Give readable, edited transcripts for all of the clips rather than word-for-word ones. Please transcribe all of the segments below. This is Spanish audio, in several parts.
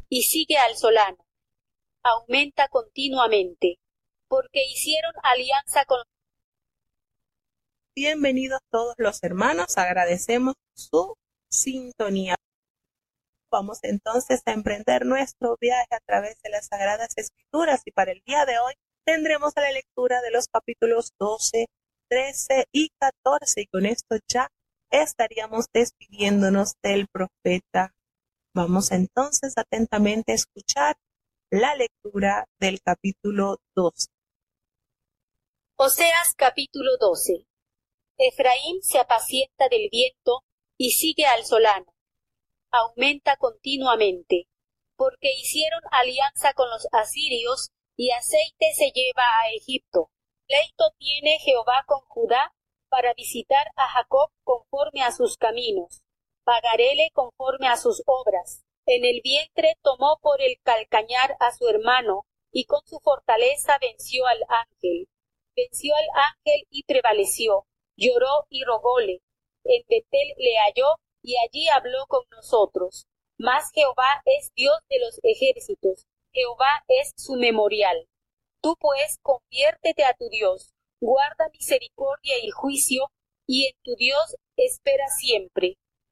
y sigue al solano. Aumenta continuamente, porque hicieron alianza con... Bienvenidos todos los hermanos, agradecemos su sintonía. Vamos entonces a emprender nuestro viaje a través de las Sagradas Escrituras y para el día de hoy tendremos la lectura de los capítulos 12, 13 y 14 y con esto ya estaríamos despidiéndonos del profeta. Vamos entonces atentamente a escuchar la lectura del capítulo 12. Oseas capítulo 12. Efraín se apacienta del viento y sigue al solano. Aumenta continuamente, porque hicieron alianza con los asirios y aceite se lleva a Egipto. Pleito tiene Jehová con Judá para visitar a Jacob conforme a sus caminos. Pagaréle conforme a sus obras. En el vientre tomó por el calcañar a su hermano y con su fortaleza venció al ángel. Venció al ángel y prevaleció. Lloró y rogóle. En Betel le halló y allí habló con nosotros. Mas Jehová es Dios de los ejércitos, Jehová es su memorial. Tú pues conviértete a tu Dios, guarda misericordia y juicio, y en tu Dios espera siempre.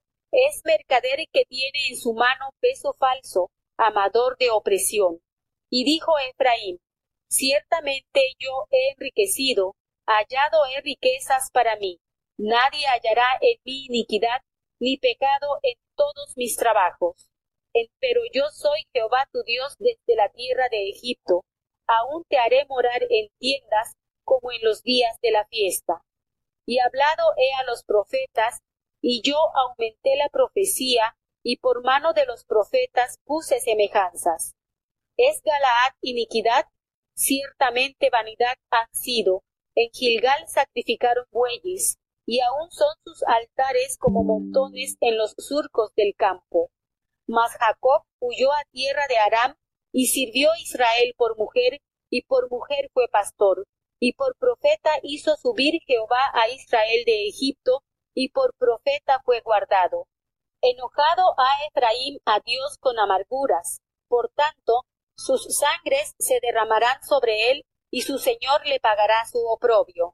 Es mercader que tiene en su mano peso falso, amador de opresión. Y dijo Efraín, ciertamente yo he enriquecido, hallado he riquezas para mí. Nadie hallará en mí iniquidad, ni pecado en todos mis trabajos. Pero yo soy Jehová tu Dios desde la tierra de Egipto. Aún te haré morar en tiendas como en los días de la fiesta. Y hablado he a los profetas, y yo aumenté la profecía, y por mano de los profetas puse semejanzas. ¿Es Galaad iniquidad? Ciertamente vanidad han sido. En Gilgal sacrificaron bueyes, y aún son sus altares como montones en los surcos del campo. Mas Jacob huyó a tierra de Aram, y sirvió Israel por mujer, y por mujer fue pastor. Y por profeta hizo subir Jehová a Israel de Egipto, y por profeta fue guardado. Enojado ha Efraín a Dios con amarguras, por tanto, sus sangres se derramarán sobre él, y su Señor le pagará su oprobio.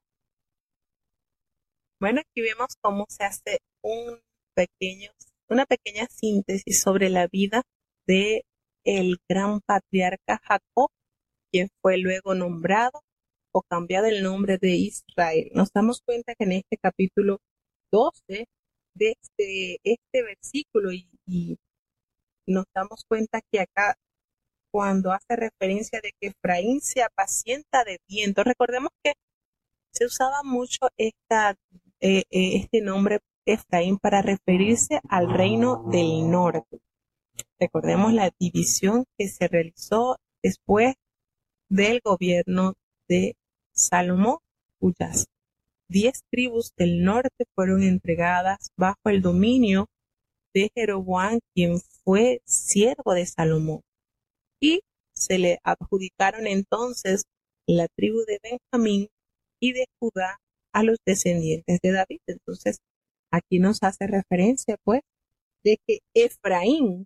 Bueno, aquí vemos cómo se hace una pequeña síntesis sobre la vida de el gran patriarca Jacob, quien fue luego nombrado o cambiado el nombre de Israel. Nos damos cuenta que en este capítulo 12 de este versículo y nos damos cuenta que acá cuando hace referencia de que Efraín se apacienta de viento, recordemos que se usaba mucho este nombre Efraín para referirse al reino del norte. Recordemos la división que se realizó después del gobierno de Salomón, cuyas 10 tribus del norte fueron entregadas bajo el dominio de Jeroboam, quien fue siervo de Salomón. Y se le adjudicaron entonces la tribu de Benjamín y de Judá a los descendientes de David. Entonces, aquí nos hace referencia, pues, de que Efraín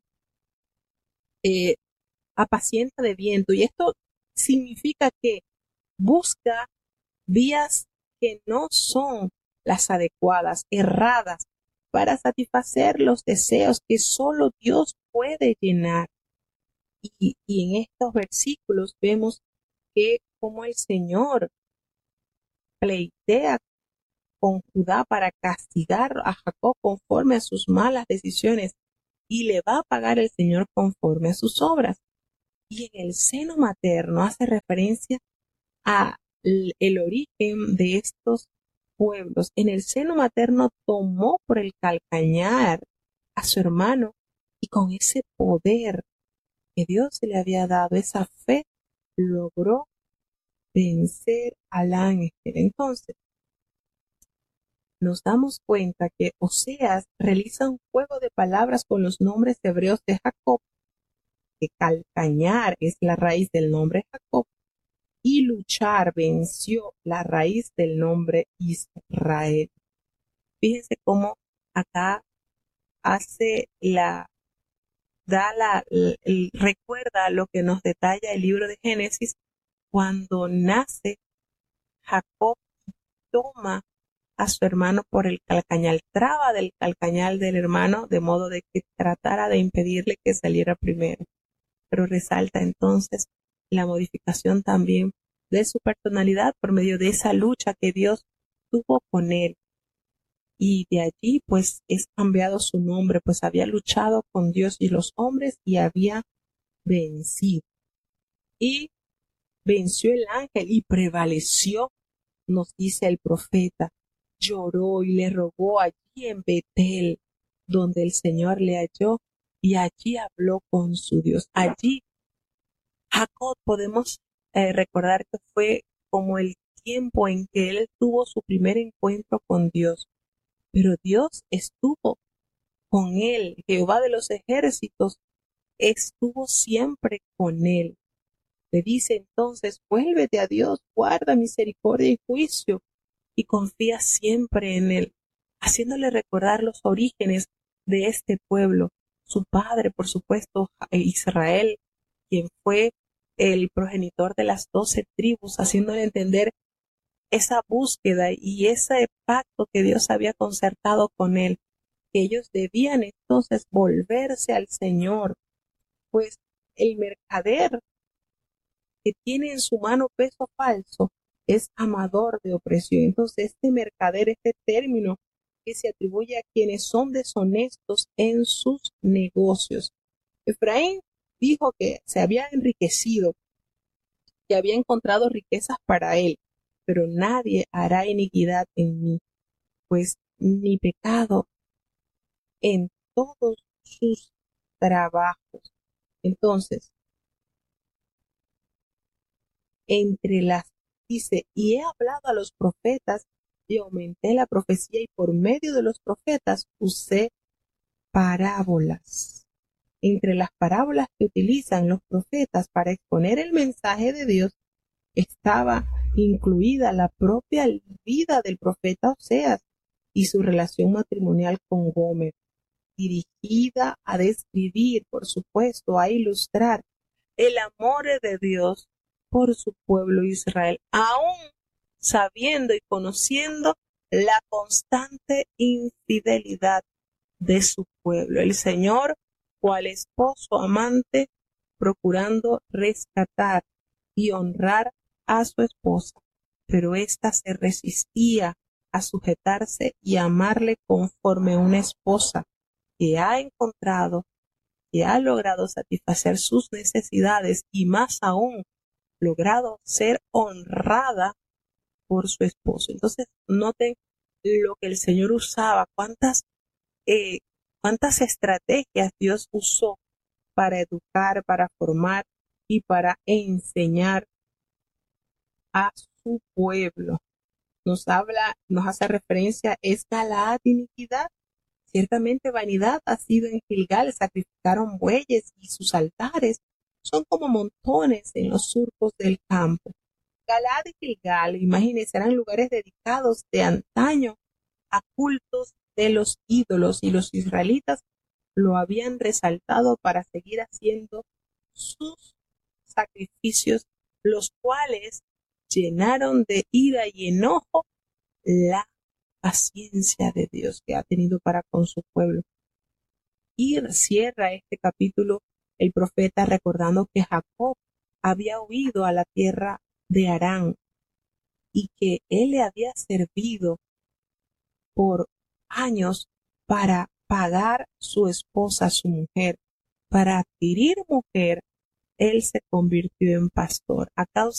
apacienta de viento, y esto significa que busca vías que no son las adecuadas, erradas, para satisfacer los deseos que solo Dios puede llenar. Y en estos versículos vemos que como el Señor pleitea con Judá para castigar a Jacob conforme a sus malas decisiones y le va a pagar el Señor conforme a sus obras. Y en el seno materno hace referencia a el origen de estos pueblos. En el seno materno tomó por el calcañar a su hermano y con ese poder que Dios le había dado, esa fe, logró vencer al ángel. Entonces, nos damos cuenta que Oseas realiza un juego de palabras con los nombres hebreos de Jacob, que calcañar es la raíz del nombre Jacob, y luchar venció la raíz del nombre Israel. Fíjense cómo acá hace recuerda lo que nos detalla el libro de Génesis cuando nace Jacob, toma a su hermano por el calcañal, traba del calcañal del hermano de modo de que tratara de impedirle que saliera primero. Pero resalta entonces la modificación también de su personalidad por medio de esa lucha que Dios tuvo con él. Y de allí pues es cambiado su nombre, pues había luchado con Dios y los hombres y había vencido. Y venció el ángel y prevaleció, nos dice el profeta. Lloró y le rogó allí en Betel, donde el Señor le halló, y allí habló con su Dios. Allí Jacob podemos recordar que fue como el tiempo en que él tuvo su primer encuentro con Dios, pero Dios estuvo con él. Jehová de los ejércitos estuvo siempre con él. Le dice entonces: vuélvete a Dios, guarda misericordia y juicio, y confía siempre en él, haciéndole recordar los orígenes de este pueblo, su padre, por supuesto, Israel, quien fue el progenitor de las 12 tribus, haciéndole entender esa búsqueda y ese pacto que Dios había concertado con él, que ellos debían entonces volverse al Señor, pues el mercader que tiene en su mano peso falso es amador de opresión. Entonces, este mercader, este término que se atribuye a quienes son deshonestos en sus negocios. Efraín dijo que se había enriquecido, que había encontrado riquezas para él, pero nadie hará iniquidad en mí, pues mi pecado en todos sus trabajos. Entonces, dice, y he hablado a los profetas y aumenté la profecía, y por medio de los profetas usé parábolas. Entre las parábolas que utilizan los profetas para exponer el mensaje de Dios estaba incluida la propia vida del profeta Oseas y su relación matrimonial con Gomer, dirigida a describir, por supuesto, a ilustrar el amor de Dios por su pueblo Israel, aún sabiendo y conociendo la constante infidelidad de su pueblo. El Señor, cual esposo amante, procurando rescatar y honrar a su esposa, pero ésta se resistía a sujetarse y amarle conforme una esposa que ha encontrado, que ha logrado satisfacer sus necesidades y más aún logrado ser honrada por su esposo. Entonces, noten lo que el Señor usaba, cuántas estrategias Dios usó para educar, para formar y para enseñar a su pueblo. Nos hace referencia, ¿es Galaad iniquidad? Ciertamente vanidad ha sido en Gilgal, sacrificaron bueyes y sus altares son como montones en los surcos del campo. Galaad y Gilgal, imagínense, eran lugares dedicados de antaño a cultos de los ídolos, y los israelitas lo habían resaltado para seguir haciendo sus sacrificios, los cuales llenaron de ira y enojo la paciencia de Dios que ha tenido para con su pueblo. Y cierra este capítulo el profeta recordando que Jacob había huido a la tierra de Harán y que él le había servido por años para pagar su esposa, su mujer. Para adquirir mujer, él se convirtió en pastor. A causa